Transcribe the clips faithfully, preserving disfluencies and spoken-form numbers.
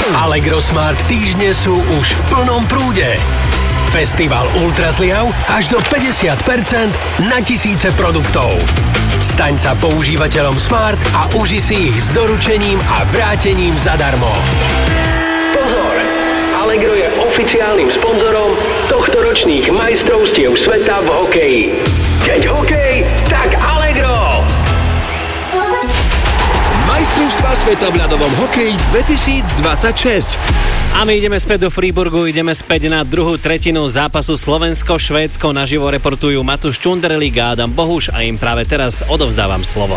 Allegro Smart týždne sú už v plnom prúde. Festival Ultrazliav až do päťdesiat percent na tisíce produktov. Staň sa používateľom Smart a uži si ich s doručením a vrátením zadarmo. Pozor! Allegro je oficiálnym sponzorom tohtoročných majstrovstiev sveta v hokeji. Keď hokej, tak Allegro! Majstrovstvá sveta v ľadovom hokeji dvetisícdvadsaťšesť. A my ideme späť do Freiburgu, ideme späť na druhú tretinu zápasu Slovensko-Švédsko. Naživo reportujú Matúš Čunderlík a Adam Bohuš a im práve teraz odovzdávam slovo.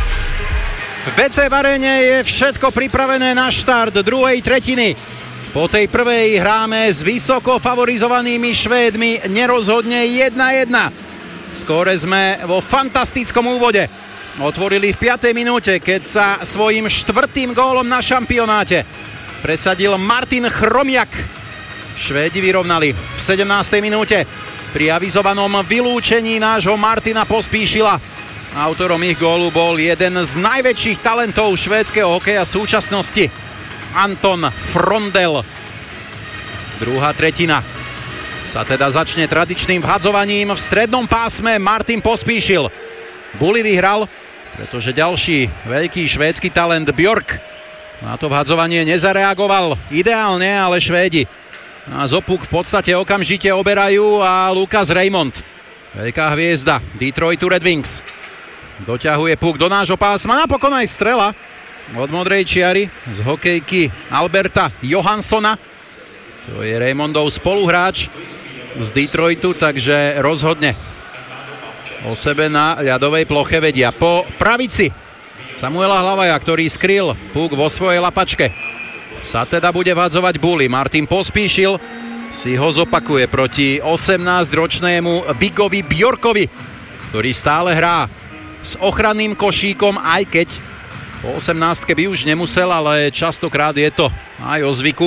V bé cé v aréne je všetko pripravené na štart druhej tretiny. Po tej prvej hráme s vysoko favorizovanými Švédmi nerozhodne jedna jedna. Skóre sme vo fantastickom úvode. Otvorili v piatej minúte, keď sa svojím štvrtým gólom na šampionáte presadil Martin Chromiak. Švédi vyrovnali v sedemnástej minúte pri avizovanom vylúčení nášho Martina Pospíšila. Autorom ich gólu bol jeden z najväčších talentov švédskeho hokeja súčasnosti, Anton Frondel. Druhá tretina sa teda začne tradičným vhadzovaním. V strednom pásme Martin Pospíšil. Bully vyhral, pretože ďalší veľký švédsky talent Björk na to vhadzovanie nezareagoval ideálne, ale Švédi a zopuk v podstate okamžite oberajú a Lucas Raymond, veľká hviezda Detroitu Red Wings, doťahuje puk do nášho pásma. Napokon aj strela od modrej čiary z hokejky Alberta Johanssona. To je Raymondov spoluhráč z Detroitu, takže rozhodne o sebe na ľadovej ploche vedia. Po pravici Samuela Hlavaja, ktorý skryl puk vo svojej lapačke, sa teda bude vadzovať Bully. Martin Pospíšil si ho zopakuje proti osemnásťročnému Bigovi Bjorkovi, ktorý stále hrá s ochranným košíkom, aj keď po osemnástke by už nemusel, ale častokrát je to aj o zvyku.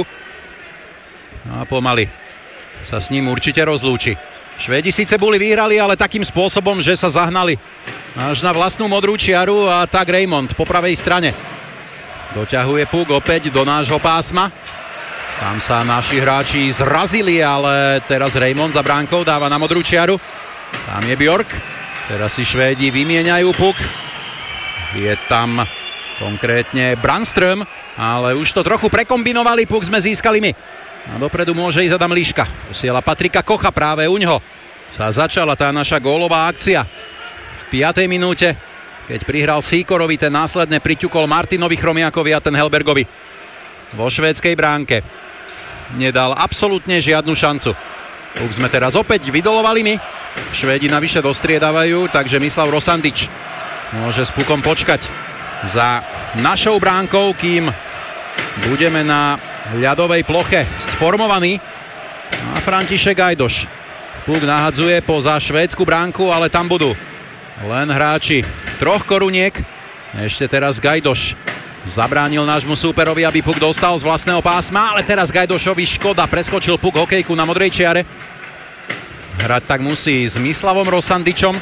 A pomaly sa s ním určite rozlúči. Švédi síce Bully vyhrali, ale takým spôsobom, že sa zahnali až na vlastnú modrú čiaru a tak Raymond po pravej strane doťahuje puk opäť do nášho pásma. Tam sa naši hráči zrazili, ale teraz Raymond za bránkou dáva na modrú čiaru. Tam je Bjork. Teraz si Švédi vymieňajú puk. Je tam konkrétne Brandström, ale už to trochu prekombinovali. Puk sme získali my. A dopredu môže ísť Adam Liška. Posiela Patrika Kocha, práve uňho sa začala tá naša gólová akcia. V piatej minúte, keď prihral Sýkorovi, ten následne priťukol Martinovi Chromiakovi a ten Helbergovi vo švédskej bránke nedal absolútne žiadnu šancu. Puk sme teraz opäť vydolovali my. Švédi navyše dostriedávajú, takže Mislav Rosandič môže s pukom počkať za našou bránkou, kým budeme na ľadovej ploche sformovaný. A František Gajdoš puk nahadzuje poza švédsku bránku, ale tam budú len hráči troch koruniek. Ešte teraz Gajdoš zabránil nášmu súperovi, aby puk dostal z vlastného pásma, ale teraz Gajdošovi škoda, preskočil puk hokejku na modrej čiare. Hrať tak musí s Mislavom Rosandičom,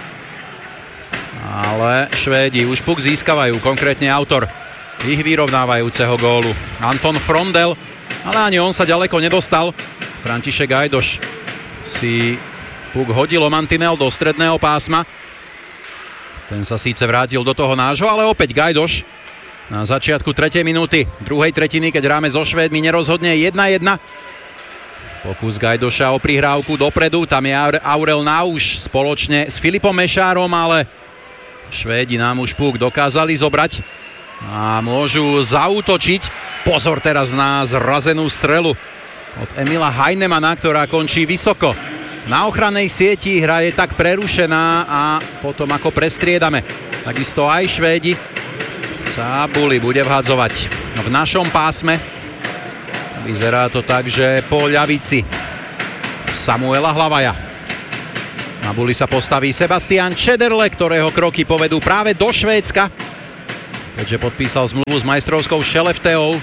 ale Švédi už puk získavajú, konkrétne autor ich vyrovnávajúceho gólu Anton Frondel, ale ani on sa ďaleko nedostal. František Gajdoš si puk hodil o mantinel do stredného pásma. Ten sa síce vrátil do toho nášho, ale opäť Gajdoš na začiatku tretej minúty druhej tretiny, keď hráme so Švédmi nerozhodne jedna jedna. Pokus Gajdoša o prihrávku dopredu, tam je Aurel Nauš spoločne s Filipom Mešárom, ale Švédi nám už puk dokázali zobrať a môžu zaútočiť. Pozor teraz na zrazenú strelu od Emila Heinemana, ktorá končí vysoko. Na ochrannej sieti hra je tak prerušená a potom ako prestriedame, takisto aj Švédi sa Bully bude vhadzovať v našom pásme. Vyzerá to tak, že po ľavici Samuela Hlavaja. Na Bully sa postaví Sebastian Čederle, ktorého kroky povedú práve do Švédska, keďže podpísal zmluvu s majstrovskou Skellefteou.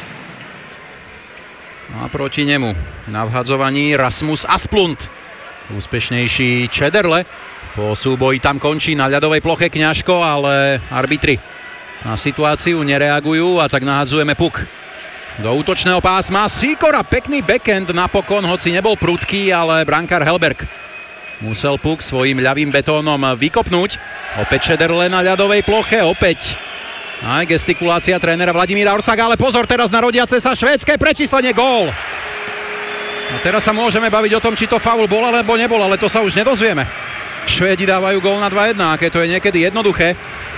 A proti nemu na vhadzovaní Rasmus Asplund. Úspešnejší Čederle. Po súboji tam končí na ľadovej ploche Kňažko, ale arbitri na situáciu nereagujú a tak nahadzujeme puk Do útočného pásma Sikora, pekný backhand napokon, hoci nebol prudký, ale brankár Helberg musel puk svojim ľavým betónom vykopnúť. Opäť Šederle na ľadovej ploche, opäť aj gestikulácia trénera Vladimíra Orsaga, ale pozor teraz na rodiace sa švédske prečíslenie, gól! A teraz sa môžeme baviť o tom, či to faul bol alebo nebol, ale to sa už nedozvieme. Švédi dávajú gól na dva jedna, aké to je niekedy jednoduché.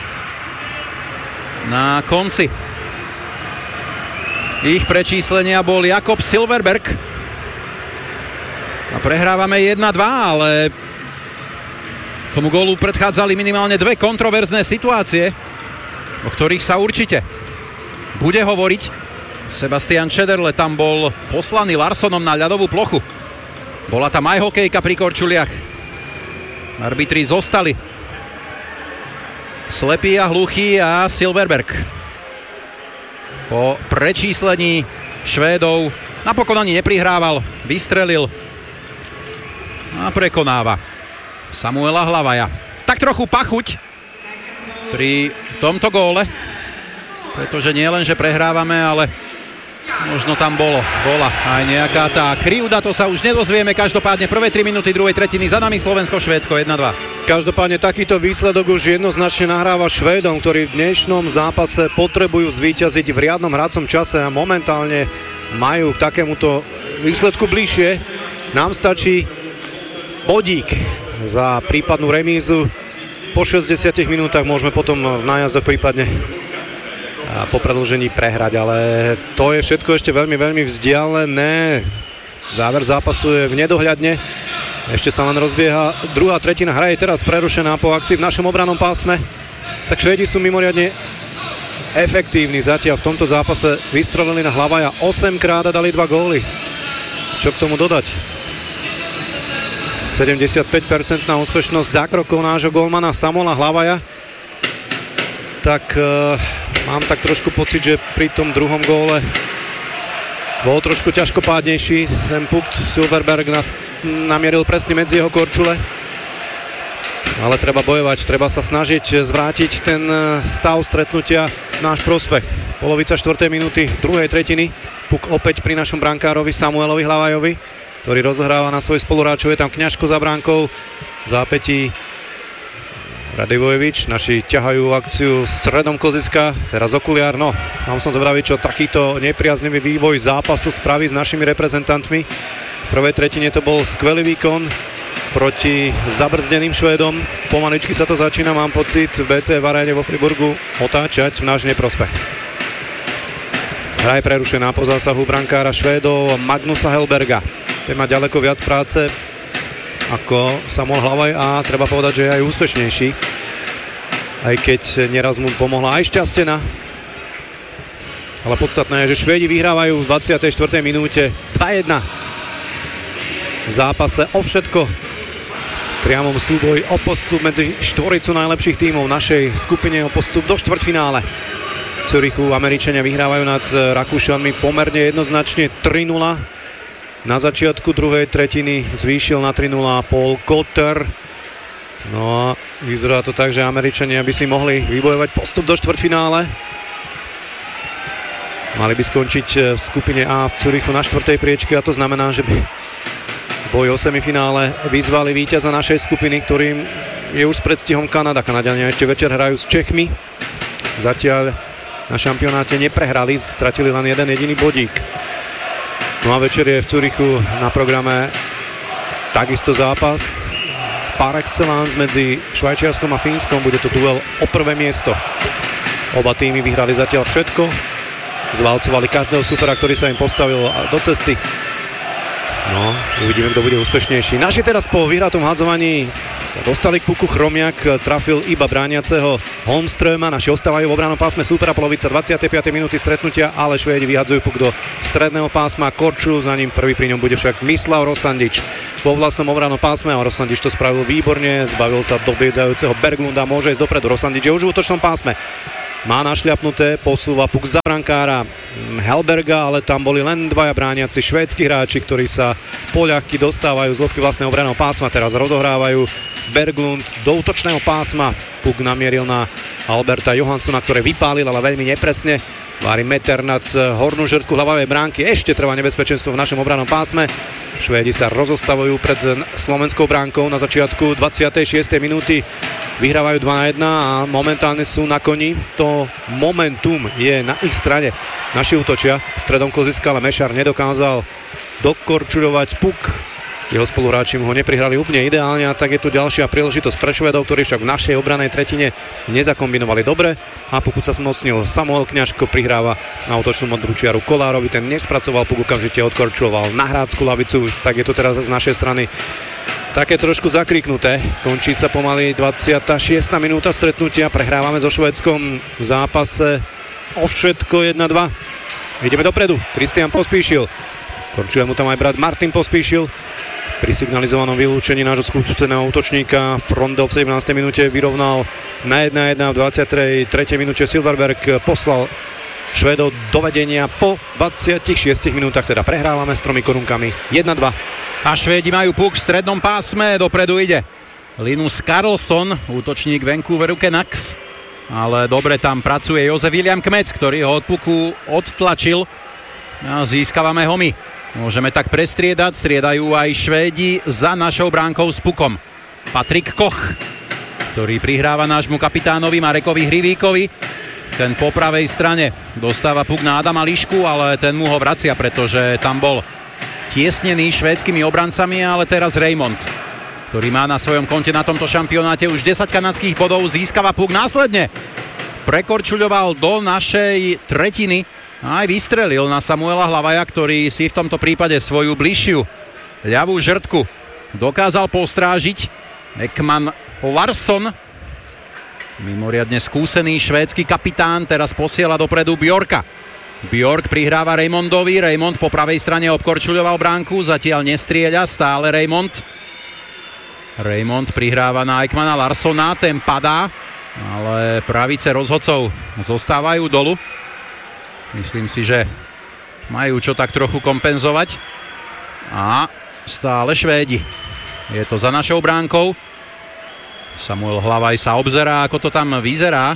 Na konci ich prečíslenia bol Jakob Silverberg. A prehrávame jedna dva, ale tomu gólu predchádzali minimálne dve kontroverzné situácie, o ktorých sa určite bude hovoriť. Sebastian Šederle tam bol poslaný Larssonom na ľadovú plochu. Bola tam aj hokejka pri korčuliach. Arbitri zostali slepý a hluchý a Silverberg po prečíslení Švédov napokon ani neprihrával, vystrelil a prekonáva Samuela Hlavaja. Tak trochu pachuť pri tomto góle, pretože nie len, že prehrávame, ale možno tam bolo, bola aj nejaká tá krivda, to sa už nedozvieme. Každopádne prvé tri minúty druhej tretiny za nami Slovensko-Švédsko jedna dva. Každopádne takýto výsledok už jednoznačne nahráva Švédom, ktorí v dnešnom zápase potrebujú zvíťaziť v riadnom hracom čase a momentálne majú k takémuto výsledku bližšie. Nám stačí bodík za prípadnú remízu. Po šesťdesiatich minútach môžeme potom v nájazdoch prípadne a po predĺžení prehrať, ale to je všetko ešte veľmi, veľmi vzdialené. Záver zápasu je v nedohľadne. Ešte sa len rozbieha. Druhá tretina hra je teraz prerušená po akcii v našom obrannom pásme. Tak Švédi sú mimoriadne efektívni. Zatiaľ v tomto zápase vystrelili na Hlavaja osemkrát a dali dva góly. Čo k tomu dodať? sedemdesiatpäť percent úspešnosť zákrokov nášho gólmana Samuela Hlavaja. Tak uh, mám tak trošku pocit, že pri tom druhom góle bol trošku ťažkopádnejší. Ten puk Silverberg nás namieril presne medzi jeho korčule. Ale treba bojovať, treba sa snažiť zvrátiť ten stav stretnutia v náš prospech. Polovica štvrtej minúty druhej tretiny. Puk opäť pri našom brankárovi Samuelovi Hlavajovi, ktorý rozohráva na svojich spoluhráčov. Je tam Kňažko za bránkou. V zápätí Radivojevič, naši ťahajú akciu stredom klziska, teraz okuliár, no, sám som zvraviť, čo takýto nepriaznivý vývoj zápasu spraví s našimi reprezentantmi. V prvej tretine to bol skvelý výkon proti zabrzdeným Švédom. Pomaličky sa to začína, mám pocit, v bé cé v aréne vo Friburgu otáčať v náš neprospech. Hra je prerušená po zásahu brankára Švédov Magnusa Helberga. Ten má ďaleko viac práce ako Samuel Hlavaj a treba povedať, že je aj úspešnejší. Aj keď neraz mu pomohla aj Šťastena. Ale podstatné je, že Švédi vyhrávajú v dvadsiatej štvrtej minúte dva jedna. V zápase o všetko. Priamom súboj o postup medzi štvoricu najlepších tímov našej skupine, o postup do štvrťfinále. V Zürichu Američania vyhrávajú nad Rakúšanmi pomerne jednoznačne tri nula. Na začiatku druhej tretiny zvýšil na tri nula Paul Cotter. No a vyzerá to tak, že Američania by si mohli vybojovať postup do štvrťfinále. Mali by skončiť v skupine A v Zürichu na štvrtej priečke a to znamená, že by boj o semifinále vyzvali víťaza našej skupiny, ktorým je už s predstihom Kanada. Kanadiania ešte večer hrajú s Čechmi. Zatiaľ na šampionáte neprehrali, stratili len jeden jediný bodík. No a večer je v Zürichu na programe takisto zápas par excellence medzi Švajčiarskom a Fínskom. Bude to duel o prvé miesto. Oba týmy vyhrali zatiaľ všetko. Zvalcovali každého supera, ktorý sa im postavil do cesty. No, uvidíme, kto bude úspešnejší. Naši teraz po vyhratom hadzovaní sa dostali k puku. Chromiak trafil iba brániaceho Holmströma. Naši ostávajú v obrannom pásme súpera, polovica dvadsiatej piatej minúty stretnutia, ale Švédi vyhadzujú puk do stredného pásma Korčulu, za ním prvý pri ňom bude však Mislav Rosandič. Vo vlastnom obrannom pásme a Rosandič to spravil výborne, zbavil sa dobiedzajúceho Berglunda, môže ísť dopredu. Rosandič je už v útočnom pásme. Má našľapnuté, posúva puk za brankára Helberga, ale tam boli len dvaja brániaci švédsky hráči, ktorí sa poľahky dostávajú z lopky vlastného obranného pásma. Teraz rozohrávajú Berglund do útočného pásma. Puk namieril na Alberta Johanssona, ktoré vypálil, ale veľmi nepresne. vári meter nad hornú žrtku hlavavej bránky. Ešte trvá nebezpečenstvo v našom obrannom pásme. Švédi sa rozostavujú pred slovenskou bránkou na začiatku dvadsiatej šiestej minúty. Vyhrávajú dva na jeden a momentálne sú na koni. To momentum je na ich strane. Naši útočia stredom kloziska, ale Mešar nedokázal dokorčuľovať puk. Jeho spoluhráči mu ho neprihrali úplne ideálne a tak je tu ďalšia príležitosť pre Švédov, ktorí však v našej obranej tretine nezakombinovali dobre a pokud sa zmocnil Samuel Kňažko, prihráva na útočnú modrú čiaru Kolárovi, ten nespracoval puk, okamžite odkorčuloval na hrácku lavicu, tak je to teraz z našej strany také trošku zakriknuté. Končí sa pomaly dvadsiata šiesta minúta stretnutia, prehrávame so Švédskom v zápase o všetko jeden dva. Ideme dopredu, Kristian Pospíšil, korčuje mu tam aj brat Martin Pospíšil. Pri signalizovanom vylúčení nášho skúseného útočníka Frondel v sedemnástej minúte vyrovnal na jeden jeden, v dvadsiatej tretej minúte Silverberg poslal Švédov do vedenia po dvadsiatich šiestich minútach, teda prehrávame s tromi korunkami jeden dva. A Švédi majú puk v strednom pásme, dopredu ide Linus Karlsson, útočník Vancouveru Canucks, ale dobre tam pracuje Jozef William Kmec, ktorý ho od puku odtlačil a získavame ho my. Môžeme tak prestriedať, striedajú aj Švédi za našou bránkou s pukom. Patrik Koch, ktorý prihráva nášmu kapitánovi Marekovi Hrivíkovi. Ten po pravej strane dostáva puk na Adama Lišku, ale ten mu ho vracia, pretože tam bol tiesnený švédskymi obrancami, ale teraz Raymond, ktorý má na svojom konte na tomto šampionáte už desať kanadských bodov, získava puk následne. Prekorčuľoval do našej tretiny a aj vystrelil na Samuela Hlavaja, ktorý si v tomto prípade svoju bližšiu ľavú žrtku dokázal postrážiť. Ekman Larsson, mimoriadne skúsený švédsky kapitán, teraz posiela dopredu Bjorka. Bjork prihráva Raymondovi, Raymond po pravej strane obkorčuľoval bránku, zatiaľ nestrieľa, stále Raymond. Raymond prihráva na Ekmana Larssona, ten padá, ale pravice rozhodcov zostávajú dolu. Myslím si, že majú čo tak trochu kompenzovať. A stále Švédi. Je to za našou bránkou. Samuel Hlavaj sa obzerá, ako to tam vyzerá.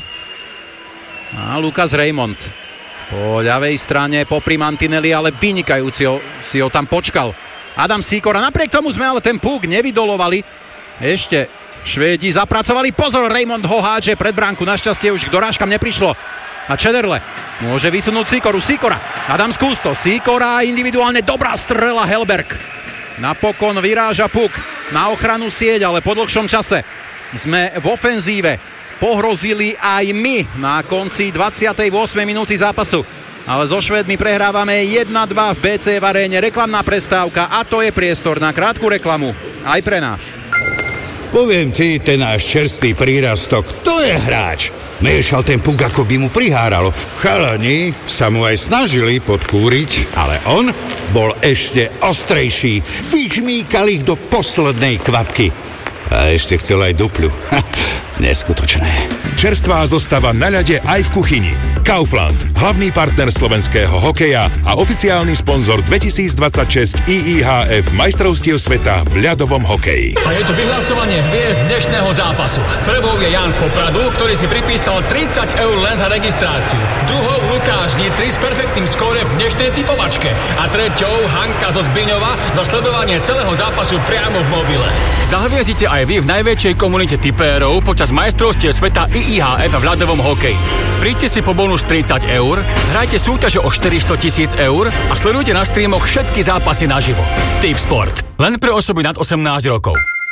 A Lukas Raymond po ľavej strane, popri mantineli, ale vynikajúci ho, si ho tam počkal. Adam Sýkora, napriek tomu sme ale ten puk nevydolovali. Ešte Švédi zapracovali. Pozor, Raymond ho hádže pred bránku. Našťastie už k dorážkam neprišlo. A Čederle môže vysunúť Sýkoru. Sýkora, Adam Skústo, Sýkora, individuálne dobrá strela Helberg. Napokon vyráža puk na ochranu sieť, ale po dlhšom čase sme v ofenzíve. Pohrozili aj my na konci dvadsiatej ôsmej minúty zápasu. Ale so Švédmi prehrávame jeden dva v bé cé ef aréne. Reklamná prestávka a to je priestor na krátku reklamu aj pre nás. Poviem ti, ten náš čerstvý prírastok, to je hráč. Miešal ten puk, ako by mu priháralo. Chalani sa mu aj snažili podkúriť, ale on bol ešte ostrejší. Vyžmýkal ich do poslednej kvapky. A ešte chcel aj dupľu. Neskutočné. Čerstvá zostava na ľade aj v kuchyni. Kaufland, hlavný partner slovenského hokeja a oficiálny sponzor dvetisícdvadsaťšesť í í há ef majstrovstiev sveta v ľadovom hokeji. A je tu vyhlasovanie hviezd dnešného zápasu. Prvou je Jan z Popradu, ktorý si pripísal tridsať eur len za registráciu. Druhou Lukáš Nitry s perfektným skóre v dnešnej typovačke. A treťou Hanka zo Zbiňova za sledovanie celého zápasu priamo v mobile. Zahviezdite aj vy v najväčšej komunite tipérov počas majstrovstiev sveta í í há ef v ľadovom hokeji. Príďte si po bonus tridsať eur, hrajte súťaže o štyristo tisíc eur a sledujte na streamoch všetky zápasy naživo. Tip Sport. Len pre osoby nad osemnásť rokov.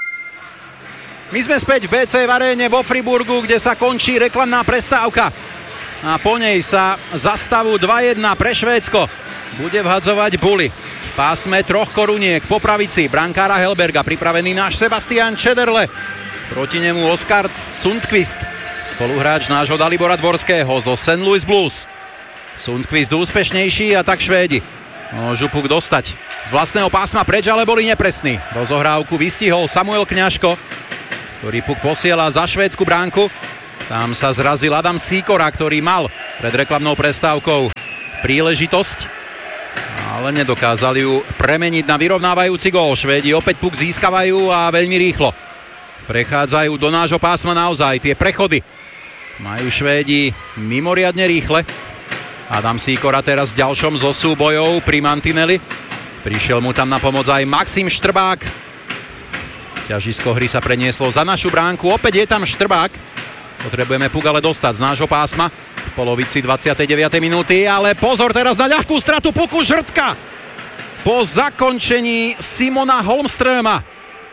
My sme späť v bé cé ef aréne vo Friburgu, kde sa končí reklamná prestávka. A po nej sa zastavu dva jedna pre Švédsko. Bude vhadzovať Bully. V pásme troch koruniek po pravici brankára Helberga pripravený náš Sebastian Čederle. Proti nemu Oskar Sundqvist, spoluhráč nášho Dalibora Dvorského zo Saint Louis Blues. Sundqvist úspešnejší a tak Švédi môžu puk dostať z vlastného pásma preč, ale boli nepresní. Rozohrávku vystihol Samuel Kňažko, ktorý puk posiela za švédsku bránku. Tam sa zrazil Adam Sýkora, ktorý mal pred reklamnou prestávkou príležitosť, ale nedokázali ju premeniť na vyrovnávajúci gól. Švédi opäť puk získavajú a veľmi rýchlo prechádzajú do nášho pásma naozaj. Tie prechody majú Švédi mimoriadne rýchle. Adam Sýkora teraz v ďalšom zo súbojov pri mantineli. Prišiel mu tam na pomoc aj Maxim Štrbák. Ťažisko hry sa prenieslo za našu bránku. Opäť je tam Štrbák. Potrebujeme puk ale dostať z nášho pásma v polovici dvadsiatej deviatej minúty. Ale pozor teraz na ľahkú stratu puku Žrtka. Po zakončení Simona Holmströma.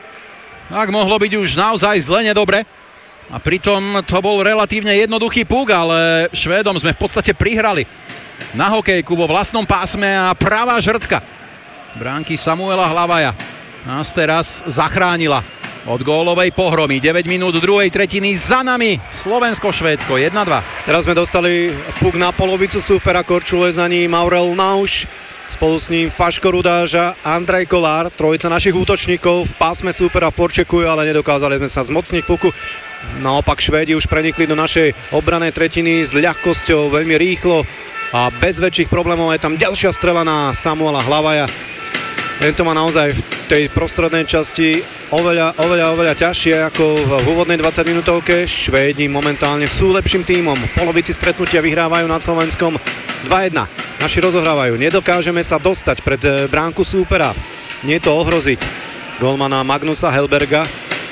Tak mohlo byť už naozaj zle nedobre. A pritom to bol relatívne jednoduchý puk, ale Švédom sme v podstate prihrali na hokejku vo vlastnom pásme a pravá Žrtka bránky Samuela Hlavaja nás teraz zachránila od gólovej pohromy. deväť minút druhej tretiny za nami. Slovensko-Švédsko jedna dva. Teraz sme dostali puk na polovicu súpera, korčuluje za ním Aurel Nauš. Spolu s ním Faško Rudáš a Andrej Kolár, trojica našich útočníkov v pásme súpera forčekujú, ale nedokázali sme sa zmocniť puku. Naopak Švédi už prenikli do našej obranej tretiny s ľahkosťou, veľmi rýchlo a bez väčších problémov. Je tam ďalšia strela na Samuela Hlavaja. Tento má naozaj v tej prostrednej časti oveľa, oveľa, oveľa ťažšie ako v úvodnej dvadsaťminútovke. Švédi momentálne sú lepším tímom. V polovici stretnutia vyhrávajú nad Slovenskom dva jedna. Naši rozohrávajú. Nedokážeme sa dostať pred bránku súpera. Nie to ohroziť golmana Magnusa Helberga.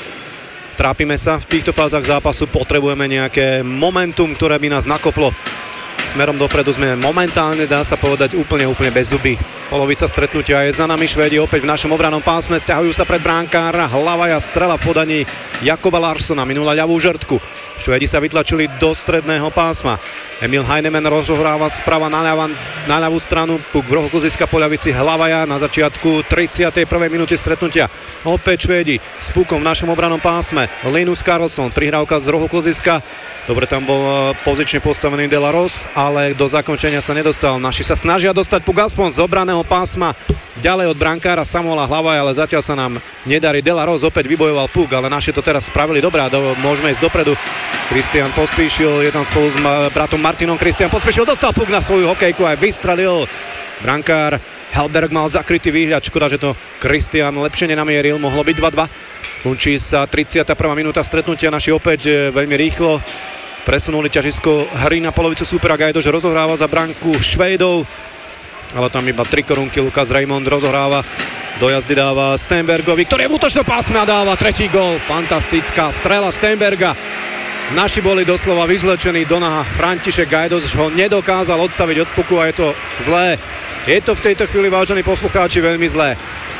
Trápime sa v týchto fázach zápasu. Potrebujeme nejaké momentum, ktoré by nás nakoplo. Smerom dopredu sme momentálne, dá sa povedať, úplne, úplne bez zuby. Polovica stretnutia je za nami. Švédi opäť v našom obranom pásme. Sťahujú sa pred bránkára. Hlavaja, strela v podaní Jakoba Larssona. Minula ľavú žrtku. Švédi sa vytlačili do stredného pásma. Emil Heinemann rozohráva sprava na, ľava, na ľavú stranu. Puk v rohu kluziska po ľavici Hlavaja na začiatku tridsiatej prvej minúty stretnutia. Opäť Švédi s pukom v našom obranom pásme. Linus Karlsson, prihrávka z rohu kluziska. Dobre, tam bol pozične postavený De La Rose, ale do zakončenia sa nedostal. Naši sa snažia dostať puk aspoň z obraného pásma ďalej od brankára Samuela Hlavaja, ale zatiaľ sa nám nedarí. De La Rose opäť vybojoval puk, ale naši to teraz spravili dobrá. Do, môžeme ísť dopredu. Kristian Pospíšil je tam spolu s bratom Martinom. Kristian Pospíšil dostal puk na svoju hokejku a vystrelil. Brankár Helberg mal zakrytý výhľad. Škoda, že to Kristian lepšie nenamieril. Mohlo byť dva dva. Končí sa tridsiata prvá minúta stretnutia. Naši opäť veľmi rýchlo presunuli ťažisko hry na polovicu súpera. Gajdoš rozohráva za branku Švédov, ale tam iba tri korunky. Lukas Raymond rozohráva, do jazdy dáva Stenbergovi, ktorý je v útočnom pásme a dáva tretí gól. Fantastická strela Stenberga. Naši boli doslova vyzlečení do naha. František Gajdoš ho nedokázal odstaviť od puku a je to zlé. Je to v tejto chvíli, vážení poslucháči, veľmi zlé.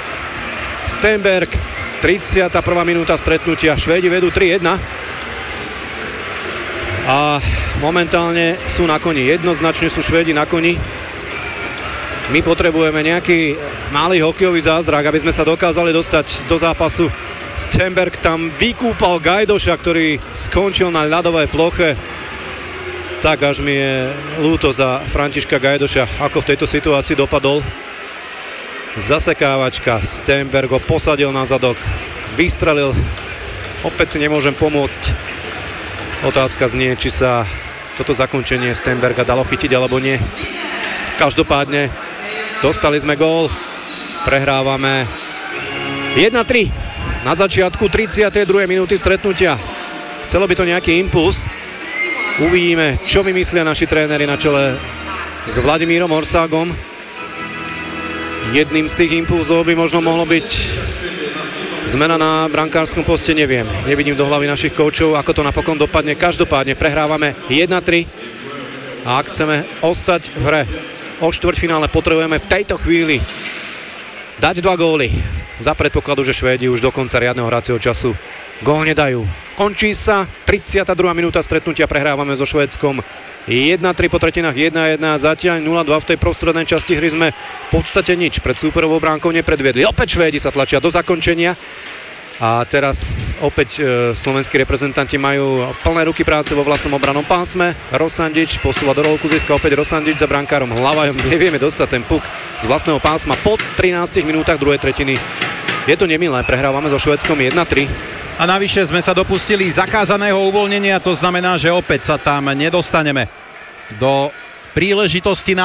Stenberg, tridsiata prvá minúta stretnutia. Švédi vedú tri jedna. A momentálne sú na koni. Jednoznačne sú Švédi na koni. My potrebujeme nejaký malý hokejový zázrak, aby sme sa dokázali dostať do zápasu. Stenberg tam vykúpal Gajdoša, ktorý skončil na ľadovej ploche. Tak až mi je ľúto za Františka Gajdoša, ako v tejto situácii dopadol. Zasekávačka. Stenberg ho posadil na zadok. Vystrelil. Opäť si nemôžem pomôcť. Otázka znie, či sa toto zakončenie Stenberga dalo chytiť alebo nie. Každopádne dostali sme gól, prehrávame jedna tri na začiatku tridsiatej druhej minúty stretnutia. Chcelo by to nejaký impuls. Uvidíme, čo vymyslia naši tréneri na čele s Vladimírom Orságom. Jedným z tých impulzov by možno mohlo byť zmena na brankárskom poste, neviem. Nevidím do hlavy našich koučov, ako to napokon dopadne. Každopádne prehrávame jedna tri a ak chceme ostať v hre o štvrťfinále, potrebujeme v tejto chvíli dať dva góly. Za predpokladu, že Švédi už do konca riadneho hracieho času gól nedajú. Končí sa tridsiata druhá minúta stretnutia, prehrávame so Švédskom jedna tri po tretinách, jedna jedna, zatiaľ nula dva. V tej prostrednej časti hry sme v podstate nič pred súperovou bránkou nepredviedli. Opäť Švédi sa tlačia do zakončenia a teraz opäť e, slovenskí reprezentanti majú plné ruky práce vo vlastnom obranom pásme. Rosandič posúva do rohu kluziska, opäť Rosandič za brankárom Hlavajom. Nevieme dostať ten puk z vlastného pásma po trinástich minútach druhej tretiny. Je to nemilé, prehrávame so Švédskom jedna tri. A navyše sme sa dopustili zakázaného uvoľnenia, to znamená, že opäť sa tam nedostaneme do príležitosti na